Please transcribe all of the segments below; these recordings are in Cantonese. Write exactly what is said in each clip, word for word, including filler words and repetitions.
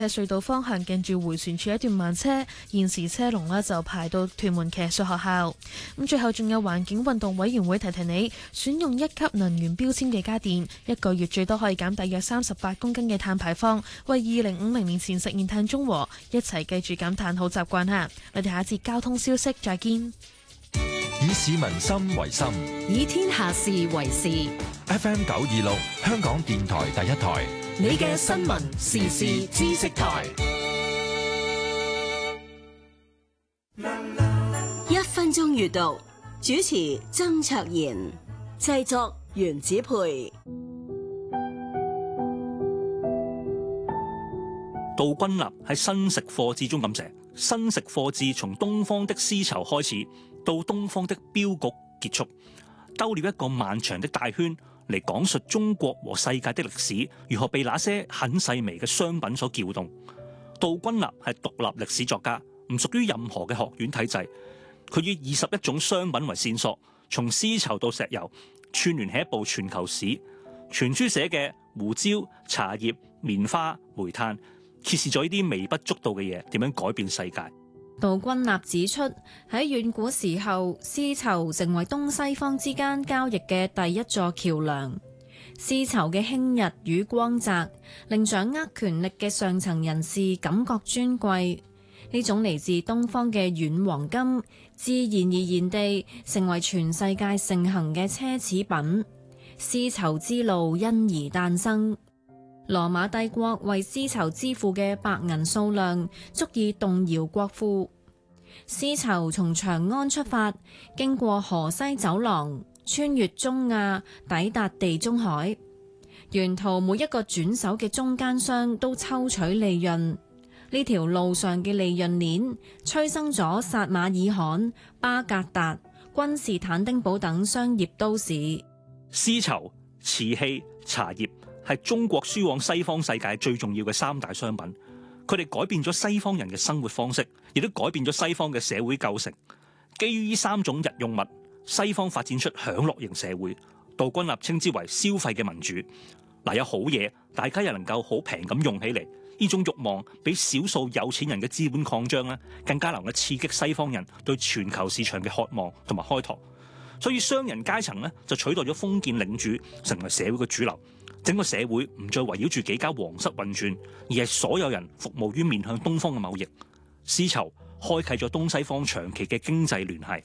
嘅隧道方向近住迴旋處一段慢車，現時車龍呢就排到屯門騎術學校。咁最後仲有環境運動委員會提提你，選用一級能源標籤嘅家電，一個月最多可以減大約三十八公斤嘅碳排放，為二零五零年前實現碳中和。一齊記住減碳好習慣哈！我哋下一節交通消息再見。 以市民心為心， 以天下事為事。 F M 九二六，香港電台第一台， 你嘅新聞時事知識台。一分鐘閱讀，主持曾卓賢，製作原子配。 杜君立喺新食貨志中咁寫：新食貨志從東方的絲綢開始，到東方的鏢局結束，兜了一個漫長的大圈嚟講述中國和世界的歷史如何被那些很細微嘅商品所撬動。杜君立係獨立歷史作家，唔屬於任何嘅學院體制。佢以二十一種商品為線索，從絲綢到石油，串聯起一部全球史。全書寫嘅胡椒、茶葉、棉花、煤炭，揭示咗呢啲微不足道嘅嘢點樣改變世界。 杜君立指出，喺遠古時候，絲綢成為東西方之間交易嘅第一座橋樑。絲綢嘅輕逸與光澤，令掌握權力嘅上層人士感覺尊貴。呢種嚟自東方嘅軟黃金，自然而然地成為全世界盛行嘅奢侈品。絲綢之路因而誕生。羅馬帝國為絲綢支付嘅白銀數量足以動搖國庫。絲綢從長安出發，經過河西走廊，穿越中亞，抵達地中海。沿途每一個轉手嘅中間商都抽取利潤。呢條路上嘅利潤鏈催生咗撒馬爾罕、巴格達、君士坦丁堡等商業都市。 絲綢、瓷器、茶葉係中國輸往西方世界最重要嘅三大商品，佢哋改變咗西方人嘅生活方式，亦都改變咗西方嘅社會構成。基於呢三種日用物，西方發展出享樂型社會，杜君立稱之為消費嘅民主。嗱，有好嘢，大家又能夠好平咁用起嚟，呢種慾望比少數有錢人嘅資本擴張咧，更加能夠刺激西方人對全球市場嘅渴望同埋開拓。所以商人階層咧就取代咗封建領主，成為社會嘅主流。整個社會唔再圍繞住幾家皇室運轉，而係所有人服務於面向東方嘅貿易。絲綢開啟咗東西方長期嘅經濟聯繫。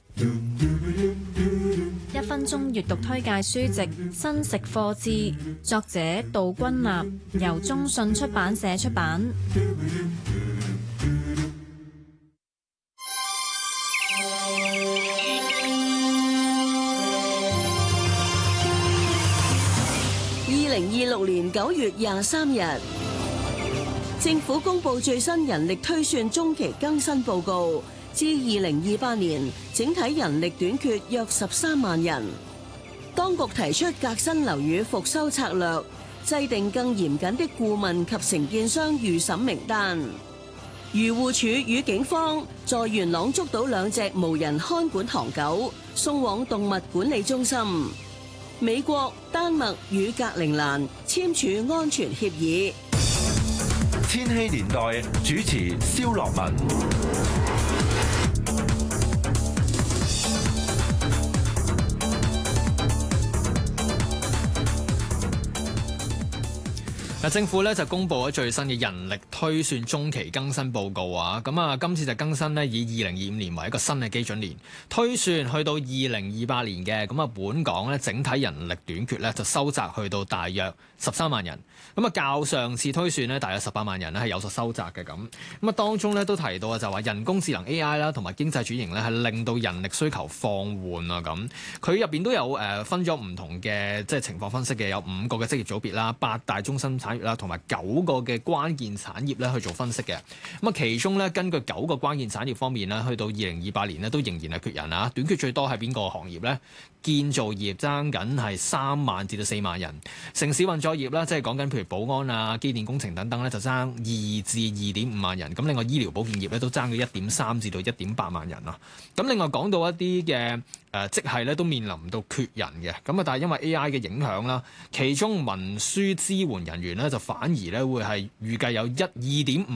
一分鐘閱讀推介書籍《新食貨志》，作者杜君立，由中信出版社出版。 二零二六年九月廿三日，政府公布最新人力推算中期更新報告，至二零二八年整體人力短缺約十三萬人。當局提出革新樓宇復修策略，制定更嚴謹的顧問及承建商預審名單。漁護署與警方在元朗捉到兩隻無人看管唐狗，送往動物管理中心。美國、丹麥與格陵蘭簽署安全協議。 千禧年代主持蕭樂文。 政府咧就公布咗最新嘅人力推算中期更新報告啊，咁啊今次就更新呢，以二零二五年為一個新嘅基準年，推算去到二零二八年嘅，咁啊本港咧整體人力短缺咧就收窄去到大約十三萬人，咁啊較上次推算呢，大約十八萬人咧係有所收窄嘅咁，咁啊當中咧都提到啊就話人工智能 A I 啦同埋經濟轉型咧係令到人力需求放緩啊咁，佢入邊都有誒分咗唔同嘅即係情況分析嘅，有五個嘅職業組別啦，八大中心產業啦，同埋九個嘅關鍵產業咧去做分析嘅。咁啊，其中咧根據九個關鍵產業方面咧，去到二零二八年咧都仍然係缺人啊。短缺最多係邊個行業咧？建造業爭緊係三萬至到四萬人。城市運作業啦，即係講緊譬如保安啊、機電工程等等咧，就爭二至二點五萬人。咁另外醫療保健業咧都爭咗一點三至到一點八萬人啊。咁另外講到一啲嘅誒職系咧都面臨到缺人嘅。咁啊，但係因為 A I 嘅影響啦，其中文書支援人員呢，就反而咧會係預計有一二點五